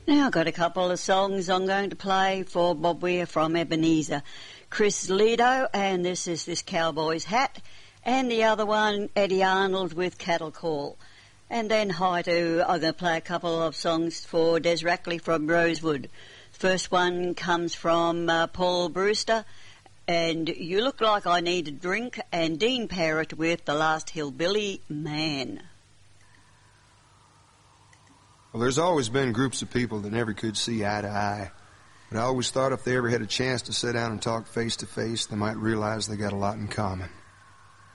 Now I've got a couple of songs I'm going to play for Bob Weir from Ebenezer. Chris Lido, and this is This Cowboy's Hat, and the other one, Eddie Arnold with Cattle Call. And then I'm going to play a couple of songs for Des Rackley from Rosewood. First one comes from Paul Brewster, and You Look Like I Need a Drink, and Dean Parrott with The Last Hillbilly Man. Well, there's always been groups of people that never could see eye to eye. But I always thought if they ever had a chance to sit down and talk face to face, they might realize they got a lot in common.